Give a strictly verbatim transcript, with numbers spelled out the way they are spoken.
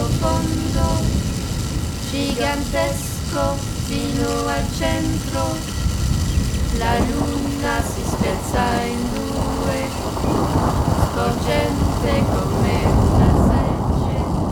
profondo, gigantesco fino al centro, la luna si spezza in due, sporgente come